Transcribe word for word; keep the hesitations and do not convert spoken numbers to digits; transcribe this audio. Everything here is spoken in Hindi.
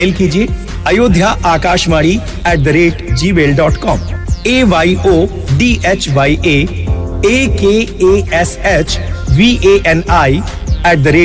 मेल कीजिए Ayodhya Akashvani at the rate ji mail dot com. A Y O D H Y ए ए के A S H V A N I at the rate